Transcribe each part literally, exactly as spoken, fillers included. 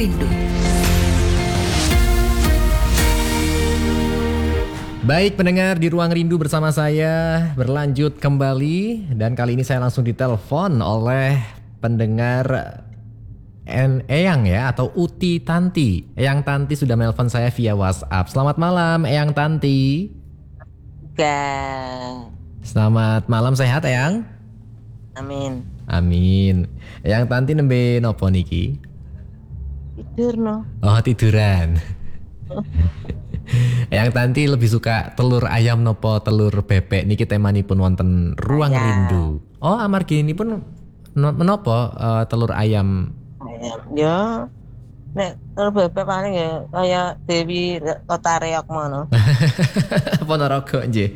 Rindu. Baik pendengar, di Ruang Rindu bersama saya berlanjut kembali. Dan kali ini saya langsung ditelepon oleh pendengar En Eyang ya, atau Uti Tanti. Eyang Tanti sudah menelpon saya via WhatsApp. Selamat malam Eyang Tanti. Gak. Selamat malam, sehat Eyang? Amin. Amin. Eyang Tanti nembe nopo niki? Tidur no. Oh, tiduran. Eyang Tanti lebih suka telur ayam nopo telur bebek niki temanipun wonten Ruang Ayam. Rindu. Oh, amargi ini pun menopo uh, telur ayam. Ayam. Ya. Nek telur bebek paling ya kayak Dewi Kota Reok mono. Ponorogo nggih.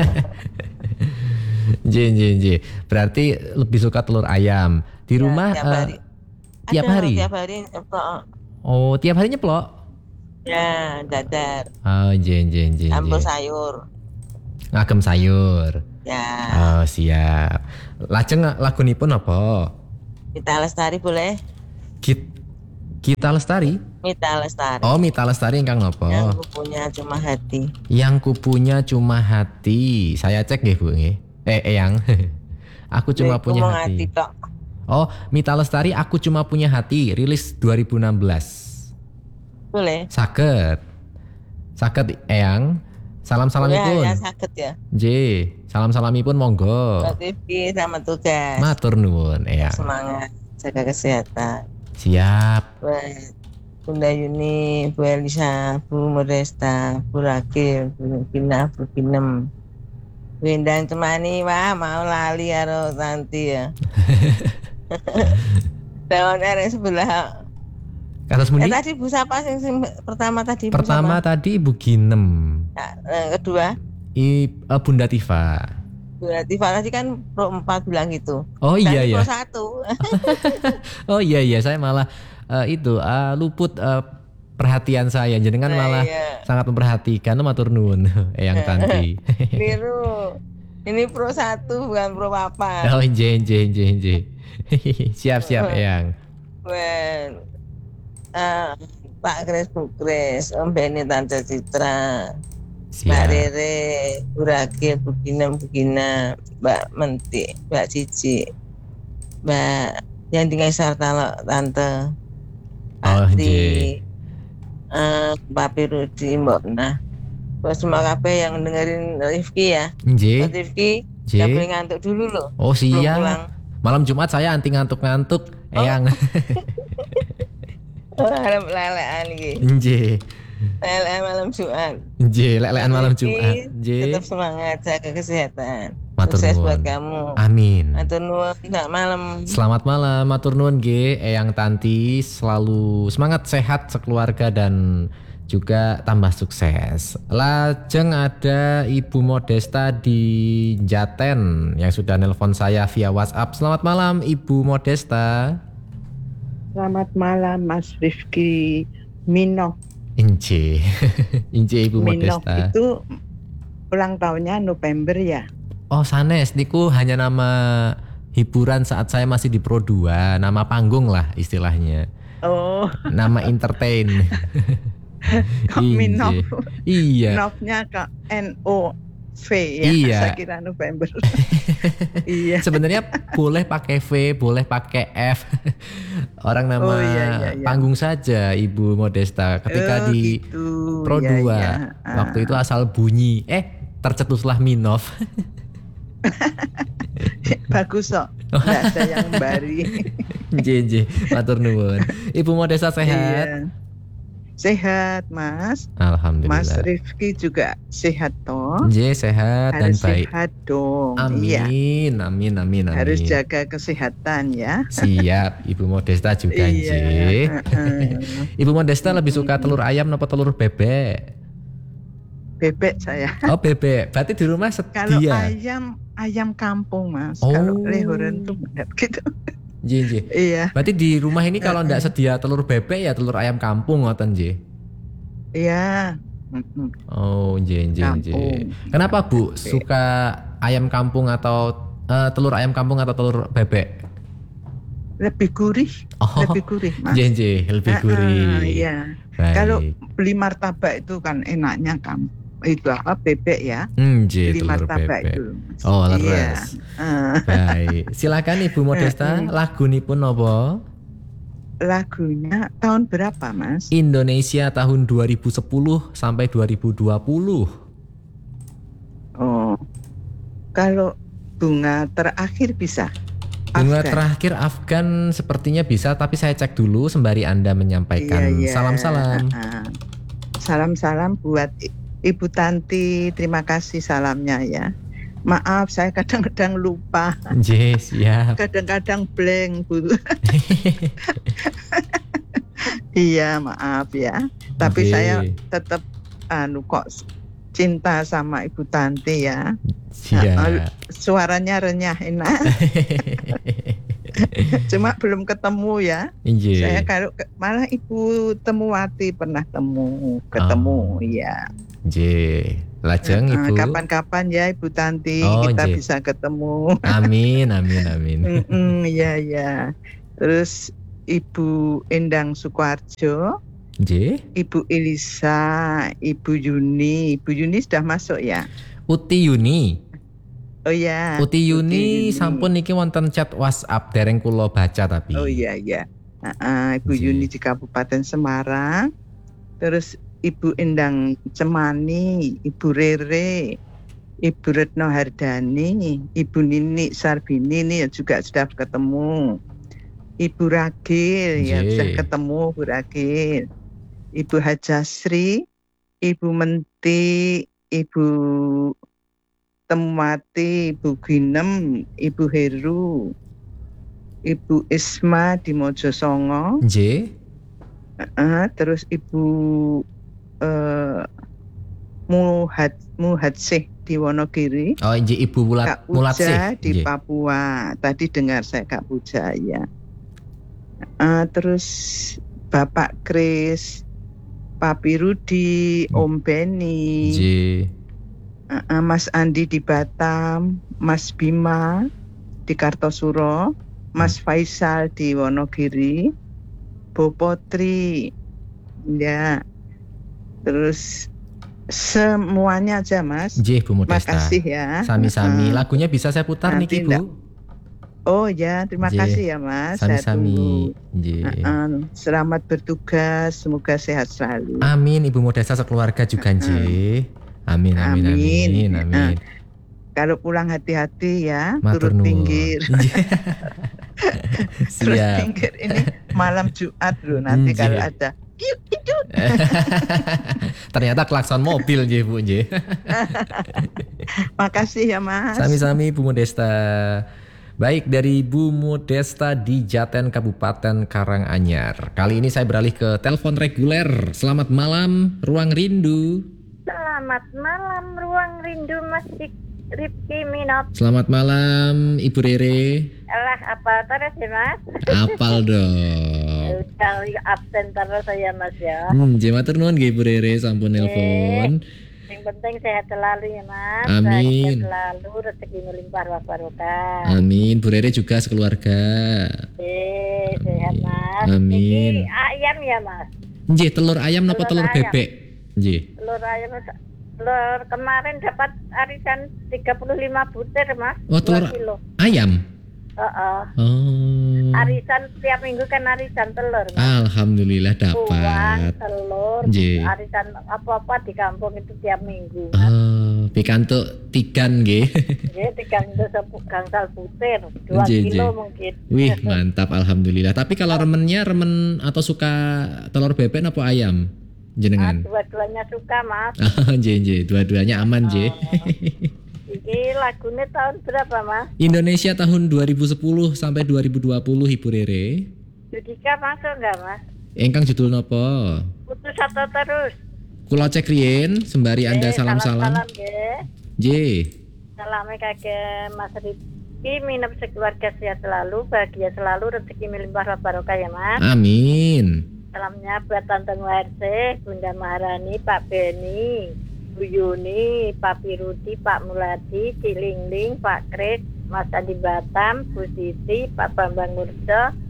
Nggih nggih nggih. Berarti lebih suka telur ayam. Di rumah Ya, tiap uh, hari. tiap Ada, hari. Tiap hari nyeplok. Oh, tiap hari nyeplok. Ya, dadar. Oh, nggih nggih nggih. Campur nggih. sayur. Ngagem sayur. Ya. Oh, siap. Lajeng lagunipun apa? Mita Lestari boleh? Kit Kita Lestari? Mita Lestari. Oh, Mita Lestari ingkang napa? Yang punya cuma hati. Yang kupunya cuma hati. Saya cek nggih, Bu nggih. Eh, Eyang. Aku cuma Aku punya mau hati. tok. Oh, Mita Lestari Aku Cuma Punya Hati, rilis dua ribu enam belas. Boleh? Saged. Saged Eyang. Salam-salamipun. Ya, ya sakit ya. Nggih, salam-salamipun monggo. Mbak Tivi sama tugas. Matur nuwun, Eyang. Semangat jaga kesehatan. Siap. Buat Bunda Yuni, Bu Elisa, Bu Modesta, Bu Rakil, Bu Gina, Bu Ginem, Bu Endang Cemani, wah mau lali karo Tanti ya. Daun R sebelah. Kados Eh, muni. tadi Bu siapa sing, sing pertama tadi? Bu Pertama siapa? tadi Ibu Ginem. Nah, eh, kedua I, uh, Bunda Tifa. Bu Latifah tadi kan pro empat bilang gitu. Oh iya Tadi ya. pro satu. Oh iya iya, saya malah uh, itu uh, luput uh, perhatian saya. Jenengan Nah, malah iya. sangat memperhatikan. Matur nuwun Eyang Tanti. Biru. Ini pro satu bukan pro papat. Oh nggih nggih nggih nggih. Siap-siap Eyang. Well, uh, Pak Kris Bu Kris, Om Beni Tante Citra, Mbak Siap. Rere, Bu Rakil, Bu Ginem, Bu Gina, Mbak Menti, Mbak Cici, Mbak yang tinggal sarta Tante, Oh, Ati, nggih. uh, Papi Rudi, Mbak Nah. Buat semua kabeh yang dengerin Rifki ya. Nggih. Buat Rifki, Nggih. gak boleh ngantuk dulu loh. Oh Belum siap. pulang. Malam Jumat saya anti ngantuk-ngantuk Eyang. Oh, harap lelean gitu. Nggih. Lelean malam Jumat. Nggih, lelekan malam Jumat. Rifki, Nggih. tetap semangat, jaga kesehatan. Matur Sukses nuwun. buat kamu. Amin. Matur nuwun, tidak malam. Selamat malam, matur nuwun nggih Eyang Tanti, selalu semangat, sehat sekeluarga dan juga tambah sukses. Lajeng ada Ibu Modesta di Jaten yang sudah nelpon saya via WhatsApp. Selamat malam Ibu Modesta. Selamat malam Mas Rifki. Mino. Ince. Ince Ibu Mino Modesta. itu ulang tahunnya November ya. Oh sanes, niku hanya nama hiburan saat saya masih di Pro dua, nama panggung lah istilahnya. Oh, Nama entertain. kok Mino. Iya. Novnya ke N O V ya. Iya. Saya kira November. Iya. Sebenarnya boleh pakai V, boleh pakai F. Orang nama Oh, iya, iya, iya. panggung saja Ibu Modesta ketika Oh, di gitu. Pro Iya, dua. iya. Waktu Ah. itu asal bunyi, eh tercetuslah Minov. Bagus kok. Nggak ada yang bari. Jeje, matur nuwun. Ibu Modesta sehat? Iya. Sehat Mas. Alhamdulillah. Mas Rifki juga sehat toh. J sehat dan Harus baik. sehat dong. Iya. Amin, amin, amin, amin. Harus jaga kesehatan ya. Siap, Ibu Modesta juga J. Iya. heeh. Ibu Modesta lebih suka telur ayam atau telur bebek? Bebek saya. Oh bebek, berarti di rumah Kalau sedia. ayam ayam kampung Mas. Oh. Kalau lehoran tuh benar gitu. J, J. Iya. Berarti di rumah ini kalau ndak sedia telur bebek ya telur ayam kampung ngoten J. Iya. Mm-mm. Oh J, J, J. Kampung. Kenapa Bu Bebek. suka ayam kampung atau eh, telur ayam kampung atau telur bebek? lebih gurih, Oh, lebih gurih Mas. nggih nggih, lebih Ah, ah, gurih. iya. Baik. Kalau beli martabak itu kan enaknya kan itu apa bebek ya. Hmm, nggih, Beli telur martabak bebek. itu Mas. Oh, Iya. leres. Ah. Baik. Silakan Ibu Modesta, Mm-mm. lagunipun napa? Lagunya tahun berapa Mas? Indonesia tahun dua ribu sepuluh sampai dua ribu dua puluh. Oh, kalau bunga terakhir bisa. Bunga Afgan. terakhir Afgan sepertinya bisa, tapi saya cek dulu sembari Anda menyampaikan Iya, iya. salam-salam. Ah, ah. Salam-salam buat I- Ibu Tanti. Terima kasih salamnya ya. Maaf, saya kadang-kadang lupa, Nggih, siap. kadang-kadang blank, Bu. Iya, maaf ya. Tapi Nggih. saya tetap anu kok cinta sama Ibu Tanti ya. Siap. Suaranya renyah enak. Cuma belum ketemu ya. Nggih. Saya kalau ke- malah Ibu Temuwati pernah temu, ketemu Oh. ya. Nggih. Lajeng Nah, Ibu. kapan-kapan ya Ibu Tanti Oh, kita nggih. bisa ketemu. Amin, amin, amin. Mm-mm, iya ya. Terus Ibu Endang Sukoharjo, Nggih. Ibu Elisa, Ibu Yuni. Ibu Yuni sudah masuk ya? Uti Yuni. Oh ya. Uti Yuni Yuni. sampun niki wonten chat WhatsApp dereng kula baca tapi. Oh iya iya. Ah, ah, Ibu Nggih. Yuni di Kabupaten Semarang. Terus Ibu Endang Cemani, Ibu Rere, Ibu Retno Hardani, Ibu Nini Sarbini ini juga sudah ketemu. Ibu Ragil ya Nggih. sudah ketemu Bu Ragil. Ibu Hajasri, Ibu Menti, Ibu Temati, Ibu Ginem, Ibu Heru, Ibu Isma di Mojosongo, Nggih. uh, terus Ibu uh, Muhad Muhadsih di Wonogiri, Oh, nggih Ibu Mulat Kak Mulatsih. Puja di Nggih. Papua. Tadi dengar saya Kak Puja ya. Uh, terus Bapak Kris, Papi Rudi, Om Beni, Nggih. uh, uh, Mas Andi di Batam, Mas Bima di Kartosuro, Mas Faisal di Wonogiri, Bu Potri, ya, terus semuanya aja Mas. Nggih Bu Modesta. Makasih ya. Sami-sami. Uh, Lagunya bisa saya putar nanti niki Bu. ndak- Oh ya, terima Nggih. kasih ya Mas. Saya Sami-sami. tunggu. Nggih. Uh, uh, selamat bertugas, semoga sehat selalu. Amin Ibu Modesta sekeluarga juga nggih. Amin amin Amin. amin amin. Kalau pulang hati-hati ya, Matur turut nuwun. pinggir. Terus Siap. pinggir ini malam Jumat loh. Nanti Nggih. kalau ada yuk itu. Ternyata klakson mobil nggih Bu nggih. Makasih ya Mas. Sami-sami Bu Modesta. Baik, dari Bu Modesta di Jaten Kabupaten Karanganyar. Kali ini saya beralih ke telepon reguler. Selamat malam, Ruang Rindu. Selamat malam, Ruang Rindu Mas Rifki Minot. Selamat malam, Ibu Rere. Alah, apa terus ya Mas? Apal dong. Udah absen terus saya Mas ya. Hmm, nggih matur nuwun nggih Ibu Rere sampun nelpon. Yang penting sehat selalu ya Mas. Amin. Sehat selalu, rezeki melimpah ruah barokah. Amin, Bu Rere juga sekeluarga. Eh, sehat Mas. Amin. Ini ayam ya Mas. Nggih, telur ayam napa Telur telur ayam. bebek? Nggih. Telur ayam telur kemarin dapat arisan tiga puluh lima butir Mas. Oh, telur- dua kilo. Ayam. Heeh. Oh. Arisan tiap minggu kan arisan telur. Mas. Alhamdulillah Uang, dapat. telur, Nggih. arisan apa-apa di kampung itu tiap minggu. Mas. Oh, pikantuk tigan nggih. Jadi tiga minggu sepuluh gangsal butir, dua Nggih, kilo nggih. mungkin. Wih, mantap alhamdulillah. Tapi kalau remennya remen atau suka telur bebek apa ayam? Ah, Jenengan. dua-duanya suka Mas. Oh, nggih, nggih. Dua-duanya aman, nggih. Ini lagunya tahun berapa Mas? Indonesia tahun dua ribu sepuluh sampai dua ribu dua puluh Ibu Rere. Judika masuk nggak Mas? Engkang judul nopo? Putus atau terus? Kula cek riyen sembari Anda Eh, salam-salam. Salam-salam nggih. Nggih. Salamnya kakek Mas Rifki, minap sekeluarga sehat selalu, bahagia selalu, rezeki melimpah barokah ya Mas. Amin. Salamnya buat Tante Muharse, Bunda Maharani, Pak Beni, Bu Yuni, Pak Pirudi, Pak Muladi, Cilingling, Pak Kris, Mas Adi Batam, Bu Siti, Pak Bambang Murjo,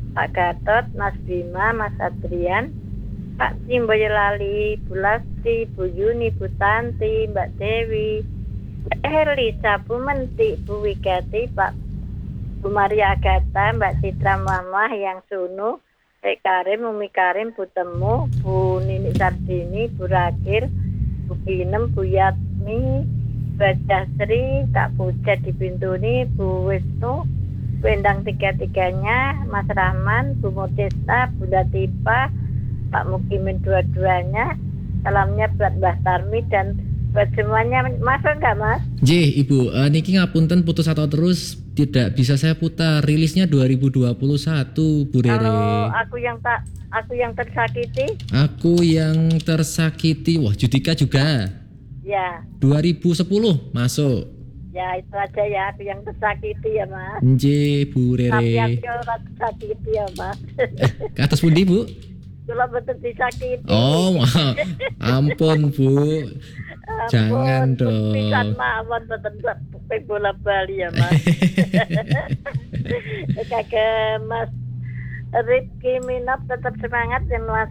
Pak Gatot, Mas Bima, Mas Adrian, Pak Tim Boyolali, Bu Lasti, Bu Yuni, Bu Tanti, Mbak Dewi, Mbak Herlisa, Bu Menti, Bu Wigati, Pak Bu Maria Agatha, Mbak Citra Mamah, Yang Sunu, Rek Karim, Umi Karim, Bu Temu, Bu Nini Sardini, Bu Rakir, Bu Binem, Bu Yatmi, Bu Jasri, Kak Puja di Bintuni, Bu Wisnu, Bu Endang tiga-tiganya, Mas Rahman, Bu Modesta, Bu Latifa, Pak Mukimin dua-duanya. Salamnya buat Mbah Tarmi dan buat semuanya. Masuk nggak, Mas? J, Ibu, uh, niki ngapunten putus atau terus tidak bisa saya putar. Rilisnya dua ribu dua puluh satu, Bu Rere. Kalau aku yang tak aku yang tersakiti, Aku yang tersakiti. Wah, Judika juga. ya, dua ribu sepuluh masuk. ya itu aja ya, aku yang tersakiti ya, Mas. J, Bu Tapi Rere. aku orang tersakiti ya, Mas. Ke atas pundi, Bu? Kalau betul disakiti. Oh, ma- ampun, Bu. Jangan dong. Pisan mawon betul betul bola Bali ya, Mas. Kakek Mas Rifki Minop tetap semangat dan Mas